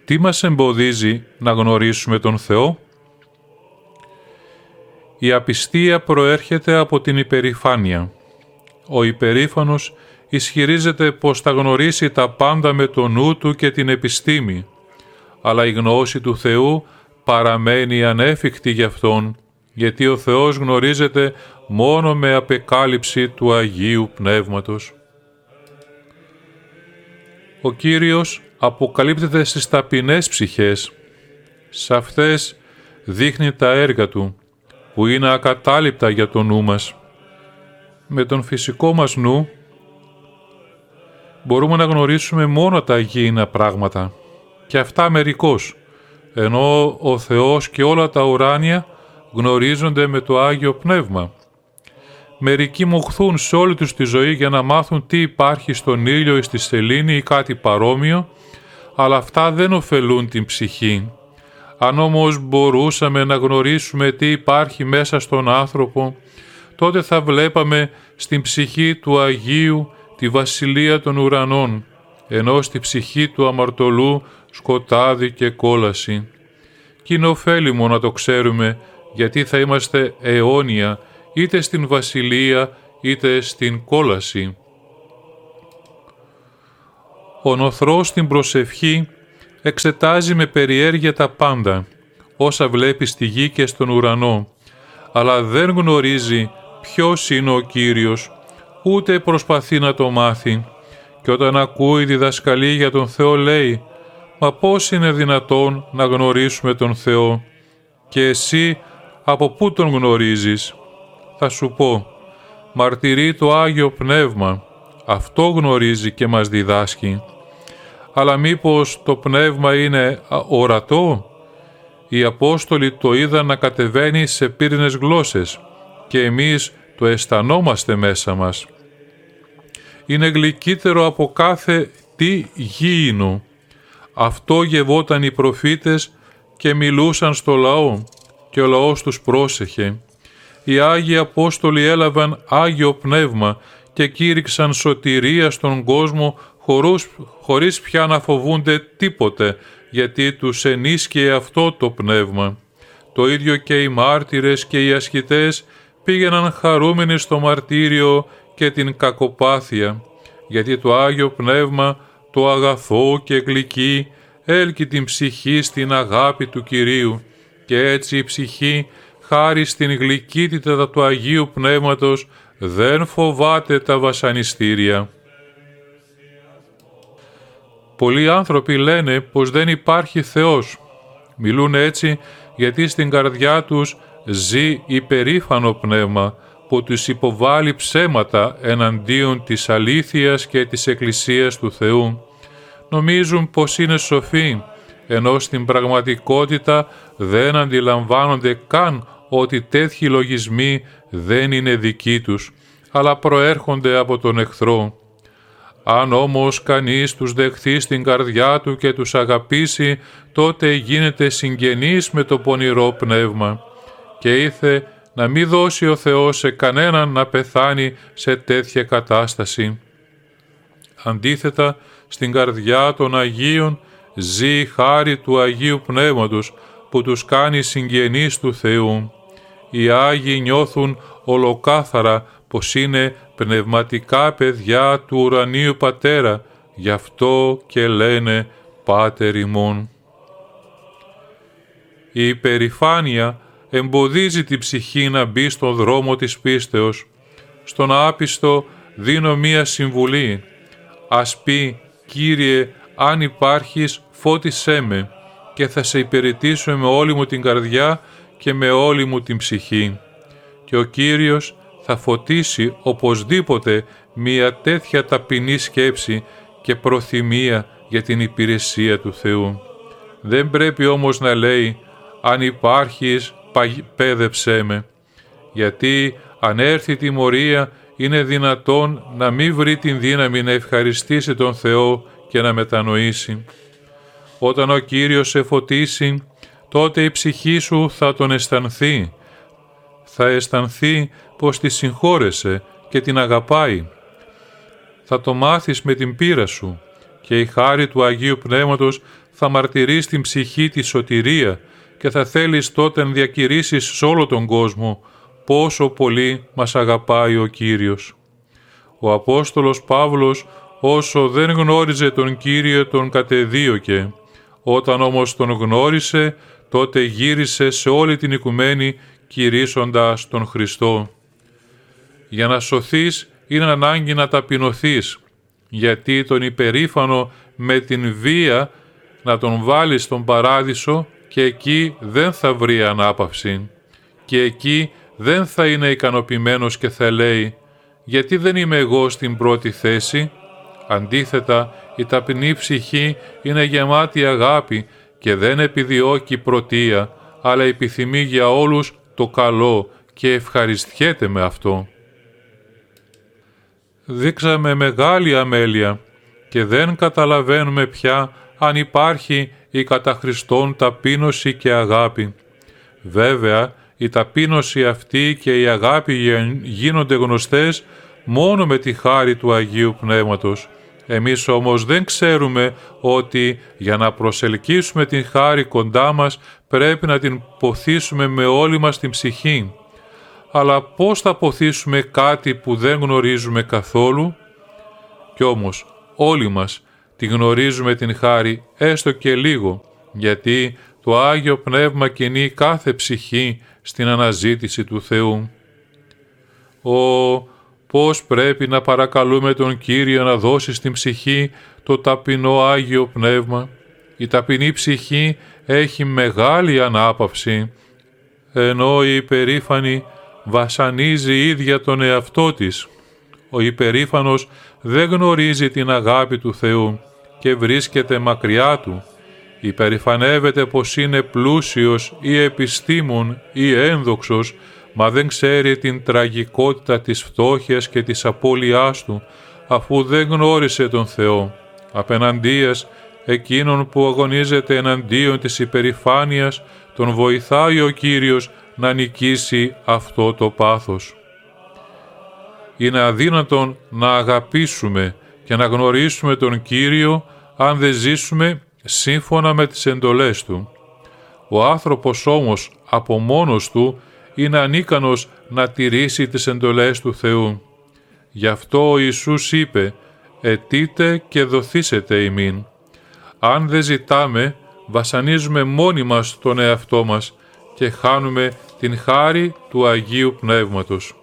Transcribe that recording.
Τι μας εμποδίζει να γνωρίσουμε τον Θεό? Η απιστία προέρχεται από την υπερηφάνεια. Ο υπερήφανος ισχυρίζεται πως θα γνωρίσει τα πάντα με το νου του και την επιστήμη, αλλά η γνώση του Θεού παραμένει ανέφικτη για αυτόν, γιατί ο Θεός γνωρίζεται μόνο με απεκάλυψη του Αγίου Πνεύματος. Ο Κύριος αποκαλύπτεται στις ταπεινές ψυχές. Σε αυτές δείχνει τα έργα Του, που είναι ακατάληπτα για το νου μας. Με τον φυσικό μας νου μπορούμε να γνωρίσουμε μόνο τα αγίηνα πράγματα, και αυτά μερικώς, ενώ ο Θεός και όλα τα ουράνια γνωρίζονται με το Άγιο Πνεύμα. Μερικοί μοχθούν σε όλη τους τη ζωή για να μάθουν τι υπάρχει στον ήλιο ή στη σελήνη ή κάτι παρόμοιο, αλλά αυτά δεν ωφελούν την ψυχή. Αν όμως μπορούσαμε να γνωρίσουμε τι υπάρχει μέσα στον άνθρωπο, τότε θα βλέπαμε στην ψυχή του Αγίου τη βασιλεία των ουρανών, ενώ στη ψυχή του αμαρτωλού σκοτάδι και κόλαση. Κι είναι ωφέλιμο να το ξέρουμε, γιατί θα είμαστε αιώνια είτε στην βασιλεία είτε στην κόλαση. Ο νοθρός στην προσευχή εξετάζει με περιέργεια τα πάντα, όσα βλέπει στη γη και στον ουρανό, αλλά δεν γνωρίζει ποιος είναι ο Κύριος, ούτε προσπαθεί να το μάθει, και όταν ακούει διδασκαλία για τον Θεό λέει «Μα πώς είναι δυνατόν να γνωρίσουμε τον Θεό, και εσύ από πού τον γνωρίζεις?» Θα σου πω, μαρτυρεί το Άγιο Πνεύμα, αυτό γνωρίζει και μας διδάσκει. Αλλά μήπως το Πνεύμα είναι ορατό? Οι Απόστολοι το είδαν να κατεβαίνει σε πύρινες γλώσσες και εμείς το αισθανόμαστε μέσα μας. Είναι γλυκύτερο από κάθε τι γήινο. Αυτό γευόταν οι προφήτες και μιλούσαν στο λαό και ο λαός τους πρόσεχε. Οι Άγιοι Απόστολοι έλαβαν Άγιο Πνεύμα και κήρυξαν σωτηρία στον κόσμο χωρίς πια να φοβούνται τίποτε, γιατί τους ενίσχυε αυτό το πνεύμα. Το ίδιο και οι μάρτυρες και οι ασκητές πήγαιναν χαρούμενοι στο μαρτύριο και την κακοπάθεια, γιατί το Άγιο Πνεύμα, το αγαθό και γλυκύ, έλκει την ψυχή στην αγάπη του Κυρίου, και έτσι η ψυχή, χάρη στην γλυκύτητα του Αγίου Πνεύματος, δεν φοβάται τα βασανιστήρια. Πολλοί άνθρωποι λένε πως δεν υπάρχει Θεός. Μιλούν έτσι γιατί στην καρδιά τους ζει υπερήφανο πνεύμα που τους υποβάλλει ψέματα εναντίον της αλήθειας και της Εκκλησίας του Θεού. Νομίζουν πως είναι σοφοί, ενώ στην πραγματικότητα δεν αντιλαμβάνονται καν ότι τέτοιοι λογισμοί δεν είναι δικοί τους, αλλά προέρχονται από τον εχθρό. Αν όμως κανείς τους δεχθεί στην καρδιά του και τους αγαπήσει, τότε γίνεται συγγενής με το πονηρό πνεύμα, και ήθε να μην δώσει ο Θεός σε κανέναν να πεθάνει σε τέτοια κατάσταση. Αντίθετα, στην καρδιά των Αγίων ζει η χάρη του Αγίου Πνεύματος που τους κάνει συγγενείς του Θεού. Οι Άγιοι νιώθουν ολοκάθαρα πως είναι πνευματικά παιδιά του ουρανίου Πατέρα, γι' αυτό και λένε Πάτερ ημών. Η υπερηφάνεια εμποδίζει την ψυχή να μπει στον δρόμο της πίστεως. Στον άπιστο δίνω μία συμβουλή. Ας πει «Κύριε, αν υπάρχεις, φώτισέ με και θα σε υπηρετήσω με όλη μου την καρδιά και με όλη μου την ψυχή». Και ο Κύριος θα φωτίσει οπωσδήποτε μία τέτοια ταπεινή σκέψη και προθυμία για την υπηρεσία του Θεού. Δεν πρέπει όμως να λέει «Αν υπάρχεις, παίδεψέ με», γιατί αν έρθει τιμωρία είναι δυνατόν να μην βρει την δύναμη να ευχαριστήσει τον Θεό και να μετανοήσει. Όταν ο Κύριος σε φωτίσει, τότε η ψυχή σου θα τον αισθανθεί. Θα αισθανθεί πως τη συγχώρεσε και την αγαπάει. Θα το μάθεις με την πείρα σου και η χάρη του Αγίου Πνεύματος θα μαρτυρείς την ψυχή τη σωτηρία και θα θέλεις τότε να διακηρύσεις σε όλο τον κόσμο πόσο πολύ μας αγαπάει ο Κύριος. Ο Απόστολος Παύλος, όσο δεν γνώριζε τον Κύριο, τον κατεδίωκε. Όταν όμως τον γνώρισε, τότε γύρισε σε όλη την οικουμένη κηρύσσοντας τον Χριστό. Για να σωθείς είναι ανάγκη να ταπεινωθείς, γιατί τον υπερήφανο με την βία να τον βάλεις στον παράδεισο και εκεί δεν θα βρει ανάπαυση. Και εκεί δεν θα είναι ικανοποιημένος και θα λέει «Γιατί δεν είμαι εγώ στην πρώτη θέση?» Αντίθετα, η ταπεινή ψυχή είναι γεμάτη αγάπη και δεν επιδιώκει πρωτεία, αλλά επιθυμεί για όλους το καλό και ευχαριστιέται με αυτό. Δείξαμε μεγάλη αμέλεια και δεν καταλαβαίνουμε πια αν υπάρχει η κατά Χριστόν ταπείνωση και αγάπη. Βέβαια, η ταπείνωση αυτή και η αγάπη γίνονται γνωστές μόνο με τη χάρη του Αγίου Πνεύματος. Εμείς όμως δεν ξέρουμε ότι για να προσελκύσουμε την χάρη κοντά μας πρέπει να την ποθήσουμε με όλη μας την ψυχή. Αλλά πώς θα ποθήσουμε κάτι που δεν γνωρίζουμε καθόλου? Κι όμως όλοι μας τη γνωρίζουμε την χάρη έστω και λίγο, γιατί το Άγιο Πνεύμα κινεί κάθε ψυχή στην αναζήτηση του Θεού. Πώς πρέπει να παρακαλούμε τον Κύριο να δώσει στην ψυχή το ταπεινό Άγιο Πνεύμα. Η ταπεινή ψυχή έχει μεγάλη ανάπαυση, ενώ η υπερήφανη βασανίζει ίδια τον εαυτό της. Ο υπερήφανος δεν γνωρίζει την αγάπη του Θεού και βρίσκεται μακριά του. Υπερηφανεύεται πως είναι πλούσιος ή επιστήμον ή ένδοξος, μα δεν ξέρει την τραγικότητα της φτώχειας και της απώλειάς του, αφού δεν γνώρισε τον Θεό. Απέναντίας εκείνον που αγωνίζεται εναντίον της υπερηφάνειας, τον βοηθάει ο Κύριος να νικήσει αυτό το πάθος. Είναι αδύνατον να αγαπήσουμε και να γνωρίσουμε τον Κύριο αν δεν ζήσουμε σύμφωνα με τις εντολές Του. Ο άνθρωπος όμως από μόνος του είναι ανίκανος να τηρήσει τις εντολές του Θεού. Γι' αυτό ο Ιησούς είπε «Αιτείτε και δοθήσετε ημίν». Αν δεν ζητάμε, βασανίζουμε μόνοι μας τον εαυτό μας και χάνουμε την χάρη του Αγίου Πνεύματος.